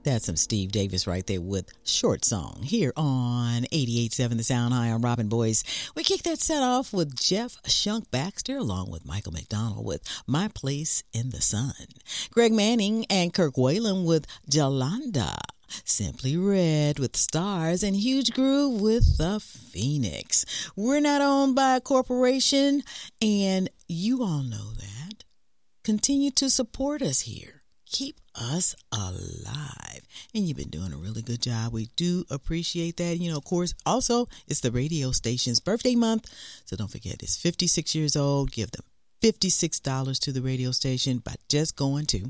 That's some Steve Davis right there with Short Song here on 88.7 The Sound. Hi, I'm Robin Boyce. We kick that set off with Jeff Shunk Baxter along with Michael McDonald with My Place in the Sun. Greg Manning and Kirk Whalen with Jalanda. Simply Red with Stars, and Huge Groove with The Phoenix. We're not owned by a corporation, and you all know that. Continue to support us here. Keep us alive. And you've been doing a really good job. We do appreciate that. You know, of course, also, it's the radio station's birthday month. So don't forget, it's 56 years old. Give them $56 to the radio station by just going to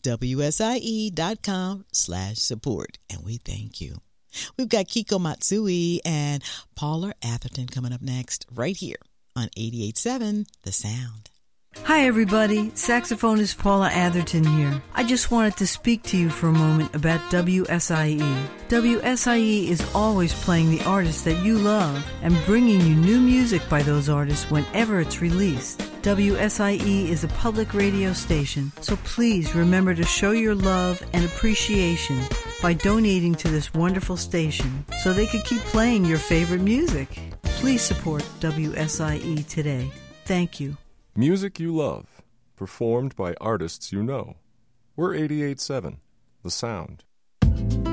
WSIE.com/support. And we thank you. We've got Kiko Matsui and Paula Atherton coming up next right here on 88.7 The Sound. Hi everybody, saxophonist Paula Atherton here. I just wanted to speak to you for a moment about WSIE. WSIE is always playing the artists that you love and bringing you new music by those artists whenever it's released. WSIE is a public radio station, so please remember to show your love and appreciation by donating to this wonderful station so they could keep playing your favorite music. Please support WSIE today. Thank you. Music you love, performed by artists you know. We're 88.7, The Sound.